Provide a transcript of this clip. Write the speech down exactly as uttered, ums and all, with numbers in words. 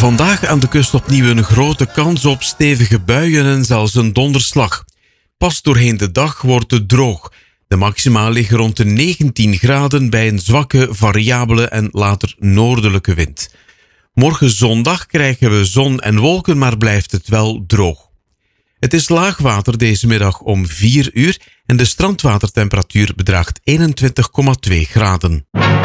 Vandaag aan de kust opnieuw een grote kans op stevige buien en zelfs een donderslag. Pas doorheen de dag wordt het droog. De maxima liggen rond de negentien graden bij een zwakke, variabele en later noordelijke wind. Morgen zondag krijgen we zon en wolken, maar blijft het wel droog. Het is laagwater deze middag om vier uur en de strandwatertemperatuur bedraagt eenentwintig komma twee graden.